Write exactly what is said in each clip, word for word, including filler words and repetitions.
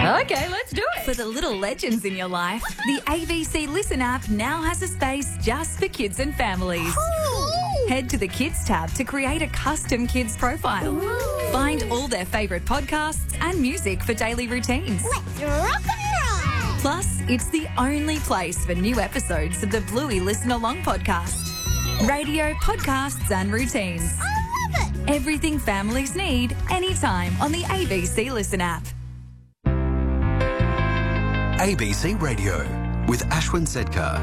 Okay, let's do it. For the little legends in your life, the A B C Listen app now has a space just for kids and families. Ooh. Head to the Kids tab to create a custom kids profile. Ooh. Find all their favourite podcasts and music for daily routines. Let's rock and roll. Plus, it's the only place for new episodes of the Bluey Listen Along podcast. Radio, podcasts and routines. I love it. Everything families need, anytime on the A B C Listen app. A B C Radio with Ashwin Sedkar.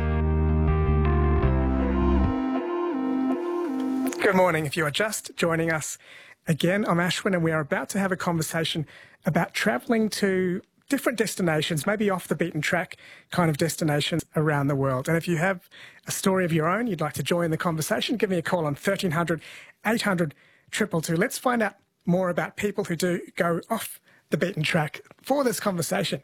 Good morning. If you are just joining us again, I'm Ashwin and we are about to have a conversation about travelling to different destinations, maybe off the beaten track kind of destinations around the world. And if you have a story of your own, you'd like to join the conversation, give me a call on thirteen hundred, eight hundred, two two two. Let's find out more about people who do go off the beaten track for this conversation.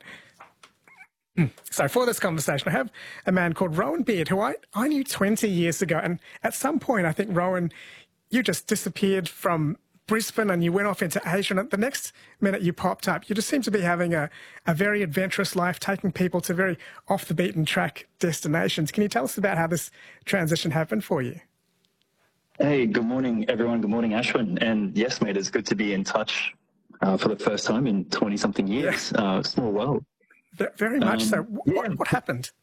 So for this conversation, I have a man called Rowan Beard, who I, I knew twenty years ago. And at some point, I think, Rowan, you just disappeared from Brisbane and you went off into Asia. And at the next minute you popped up, you just seem to be having a, a very adventurous life, taking people to very off the beaten track destinations. Can you tell us about how this transition happened for you? Hey, good morning, everyone. Good morning, Ashwin. And yes, mate, it's good to be in touch uh, for the first time in twenty-something years. Yeah. Uh, small world. Very much um, so. What, yeah. what, what happened?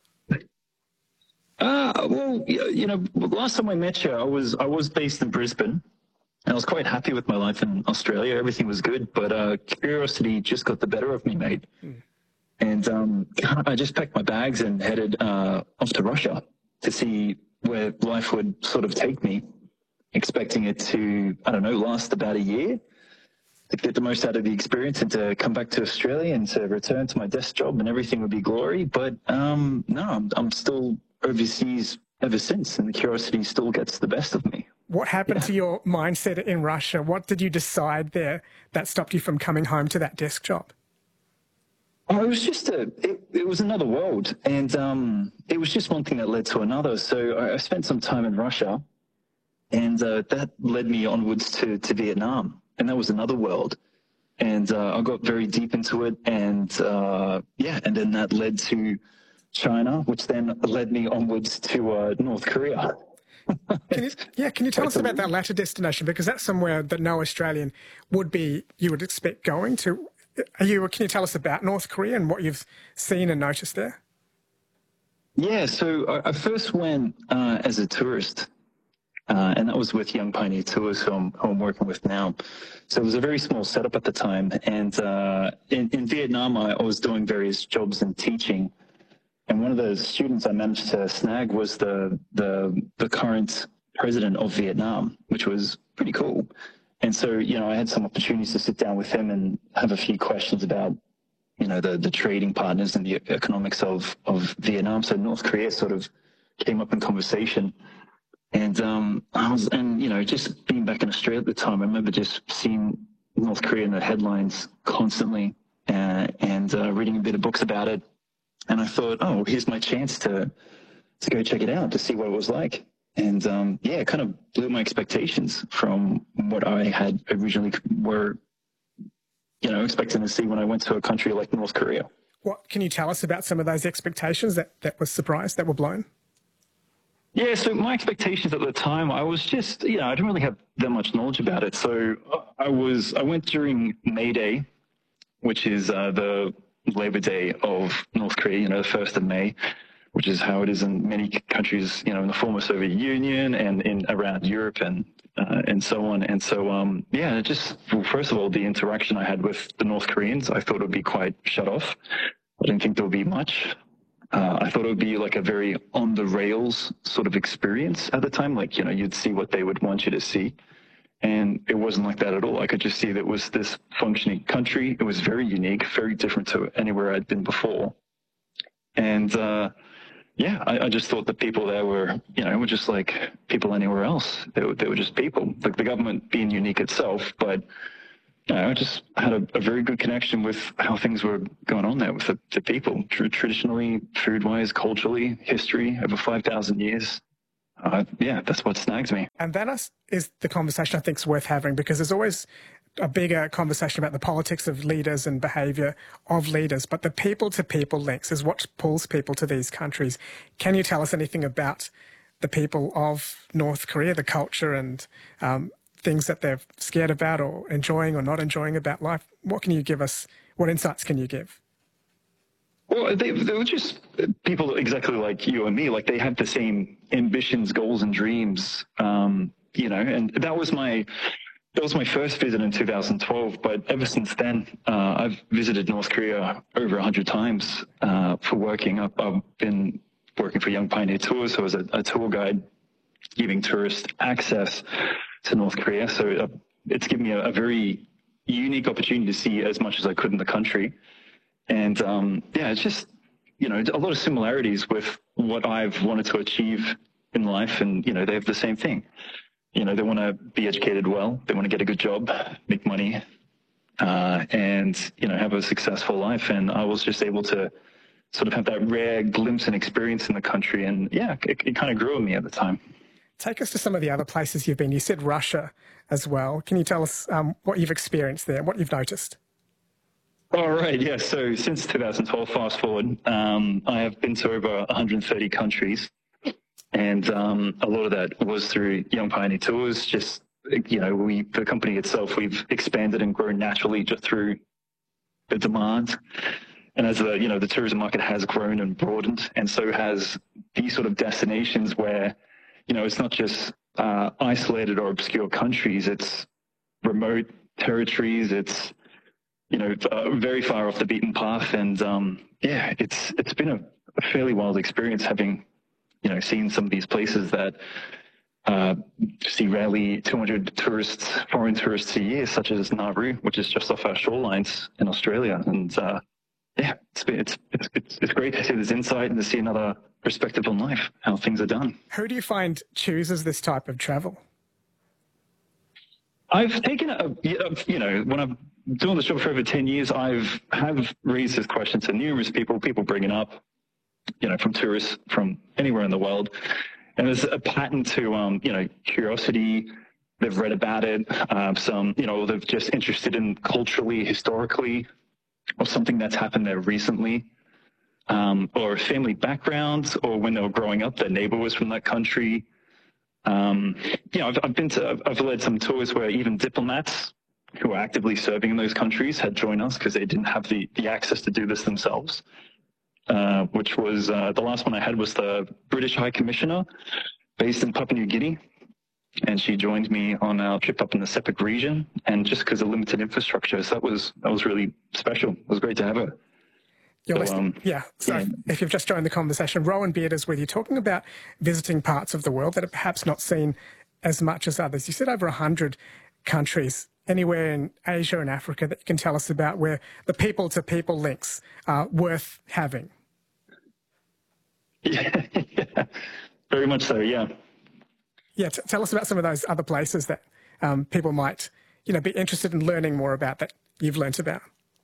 Uh, well, you know, last time I met you, I was I was based in Brisbane, and I was quite happy with my life in Australia. Everything was good, but uh, curiosity just got the better of me, mate. Hmm. And um, I just packed my bags and headed uh, off to Russia to see where life would sort of take me, expecting it to, I don't know, last about a year, to get the most out of the experience and to come back to Australia and to return to my desk job and everything would be glory. But um, no, I'm, I'm still overseas ever since, and the curiosity still gets the best of me. What happened yeah. to your mindset in Russia? What did you decide there that stopped you from coming home to that desk job? Oh, it was just a, it, it was another world. And um, it was just one thing that led to another. So I, I spent some time in Russia, and uh, that led me onwards to, to Vietnam. And that was another world. And uh, I got very deep into it. And uh, yeah, and then that led to China, which then led me onwards to uh, North Korea. Can you, yeah, can you tell us about that latter destination? Because that's somewhere that no Australian would be, you would expect going to. Are you, can you tell us about North Korea and what you've seen and noticed there? Yeah, so I, I first went uh, as a tourist. Uh, and that was with Young Pioneer Tours, who I'm, who I'm working with now. So it was a very small setup at the time. And uh, in, in Vietnam, I, I was doing various jobs in teaching. And one of the students I managed to snag was the, the, the current president of Vietnam, which was pretty cool. And so, you know, I had some opportunities to sit down with him and have a few questions about, you know, the, the trading partners and the economics of, of Vietnam. So North Korea sort of came up in conversation. And um, I was, and you know, just being back in Australia at the time, I remember just seeing North Korea in the headlines constantly, uh, and uh, reading a bit of books about it. And I thought, oh, here's my chance to to go check it out, to see what it was like. And um, yeah, it kind of blew my expectations from what I had originally were, you know, expecting to see when I went to a country like North Korea. What can you tell us about some of those expectations that that was surprised, that were blown? Yeah, so my expectations at the time, I was just, you know, I didn't really have that much knowledge about it. So I was, I went during May Day, which is uh, the Labor Day of North Korea, you know, the first of May, which is how it is in many countries, you know, in the former Soviet Union and in around Europe and uh, and so on. And so, um, yeah, just, well, first of all, the interaction I had with the North Koreans, I thought it would be quite shut off. I didn't think there would be much. Uh, I thought it would be like a very on the rails sort of experience at the time. Like, you know, you'd see what they would want you to see. And it wasn't like that at all. I could just see that it was this functioning country. It was very unique, very different to anywhere I'd been before. And, uh, yeah, I, I just thought the people there were, you know, were just like people anywhere else. They were, they were just people, like the government being unique itself, but you know, I just had a, a very good connection with how things were going on there with the, the people, Tr- traditionally, food-wise, culturally, history, over five thousand years. Uh, yeah, that's what snags me. And that is, is the conversation I think is worth having, because there's always a bigger conversation about the politics of leaders and behaviour of leaders, but the people-to-people links is what pulls people to these countries. Can you tell us anything about the people of North Korea, the culture and um, things that they're scared about or enjoying or not enjoying about life? What can you give us? What insights can you give? Well, they, they were just people exactly like you and me. Like, they had the same ambitions, goals, and dreams. Um, you know, and that was my that was my first visit in two thousand twelve. But ever since then, uh, I've visited North Korea over a hundred times uh, for working. I've, I've been working for Young Pioneer Tours, so as a, a tour guide, giving tourists access to North Korea. So uh, it's given me a, a very unique opportunity to see as much as I could in the country. And um, yeah, it's just, you know, a lot of similarities with what I've wanted to achieve in life. And, you know, they have the same thing. You know, they want to be educated well. They want to get a good job, make money, uh, and, you know, have a successful life. And I was just able to sort of have that rare glimpse and experience in the country. And yeah, it, it kind of grew on me at the time. Take us to some of the other places you've been. You said Russia as well. Can you tell us um, what you've experienced there, what you've noticed? All right, yeah. So since two thousand twelve, fast forward, um, I have been to over one hundred thirty countries, and um, a lot of that was through Young Pioneer Tours. Just, you know, we the company itself, we've expanded and grown naturally just through the demand. And as the, you know, the tourism market has grown and broadened, and so has these sort of destinations where, you know, it's not just uh, isolated or obscure countries, it's remote territories, it's, you know, uh, very far off the beaten path. And um, yeah, it's it's been a, a fairly wild experience having, you know, seen some of these places that uh, see rarely two hundred tourists, foreign tourists a year, such as Nauru, which is just off our shorelines in Australia. And uh, yeah, it's, been, it's it's it's it's great to see this insight and to see another perspective on life, how things are done. Who do you find chooses this type of travel? I've taken a, you know, when I've doing this job for over ten years, I've have raised this question to numerous people, people bring it up, you know, from tourists from anywhere in the world. And there's a pattern to, um, you know, curiosity. They've read about it. Uh, some, you know, they're just interested in culturally, historically, or something that's happened there recently, um, or family backgrounds, or when they were growing up, their neighbor was from that country. Um, you know, I've, I've been to, I've led some tours where even diplomats who are actively serving in those countries had joined us because they didn't have the, the access to do this themselves, uh, which was, uh, the last one I had was the British High Commissioner based in Papua New Guinea. And she joined me on our trip up in the Sepik region, and just because of limited infrastructure, so that was, that was really special. It was great to have her. You're So, listening. um, yeah. So yeah. if you've just joined the conversation, Rowan Beard is with you, talking about visiting parts of the world that are perhaps not seen as much as others. You said over one hundred countries, anywhere in Asia and Africa that you can tell us about where the people-to-people links are worth having. Yeah, yeah, very much so, yeah. Yeah, t- tell us about some of those other places that um, people might, you know, be interested in learning more about that you've learnt about.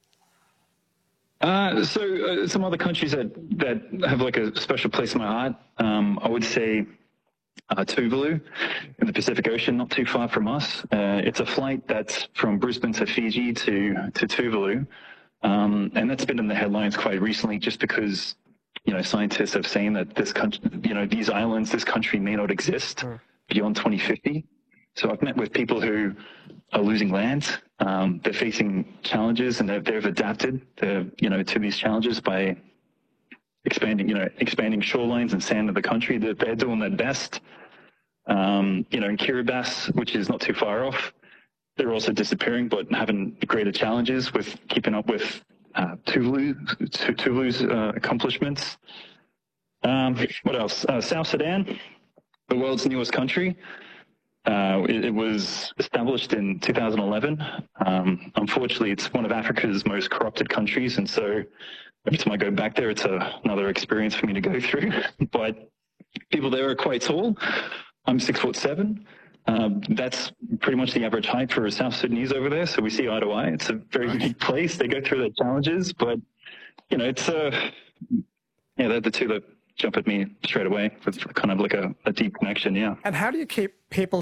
Uh, so uh, some other countries that, that have like a special place in my heart, um, I would say uh, Tuvalu in the Pacific Ocean, not too far from us. Uh, it's a flight that's from Brisbane to Fiji to, to Tuvalu. Um, and that's been in the headlines quite recently just because, you know, scientists have saying that this country, you know, these islands, this country may not exist mm. beyond twenty fifty. So I've met with people who are losing land. Um, they're facing challenges, and they've, they've adapted to, you know, to these challenges by expanding, you know, expanding shorelines and sand of the country. They're, they're doing their best. Um, you know, in Kiribati, which is not too far off, they're also disappearing, but having greater challenges with keeping up with uh, Tuvalu, Tuvalu's uh, accomplishments. Um, what else? Uh, South Sudan, the world's newest country. Uh, it, it was established in two thousand eleven. Um, unfortunately, it's one of Africa's most corrupted countries, and so every time I go back there, it's a, another experience for me to go through. But people there are quite tall. I'm six foot seven. Um, that's pretty much the average height for a South Sudanese over there, so we see eye to eye. It's a very unique place. They go through their challenges, but, you know, it's, uh, yeah, they're the two that jump at me straight away with kind of like a, a deep connection, yeah. And how do you keep people